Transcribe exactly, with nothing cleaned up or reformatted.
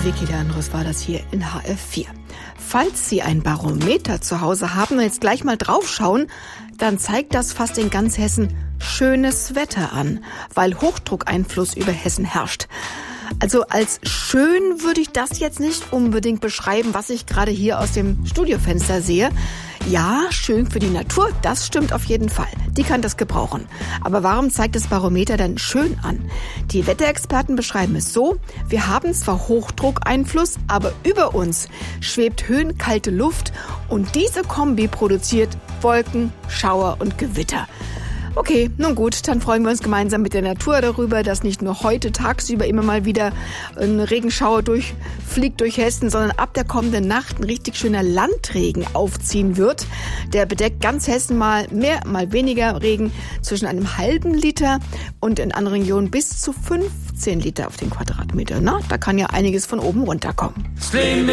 Vicky Leandros war das hier in H F vier. Falls Sie ein Barometer zu Hause haben und jetzt gleich mal draufschauen, dann zeigt das fast in ganz Hessen schönes Wetter an, weil Hochdruckeinfluss über Hessen herrscht. Also als schön würde ich das jetzt nicht unbedingt beschreiben, was ich gerade hier aus dem Studiofenster sehe. Ja, schön für die Natur, das stimmt auf jeden Fall. Die kann das gebrauchen. Aber warum zeigt das Barometer denn schön an? Die Wetterexperten beschreiben es so: Wir haben zwar Hochdruckeinfluss, aber über uns schwebt höhenkalte Luft und diese Kombi produziert Wolken, Schauer und Gewitter. Okay, nun gut, dann freuen wir uns gemeinsam mit der Natur darüber, dass nicht nur heute tagsüber immer mal wieder ein Regenschauer durchfliegt durch Hessen, sondern ab der kommenden Nacht ein richtig schöner Landregen aufziehen wird. Der bedeckt ganz Hessen, mal mehr, mal weniger Regen, zwischen einem halben Liter und in anderen Regionen bis zu fünfzehn Liter auf den Quadratmeter. Na, da kann ja einiges von oben runterkommen.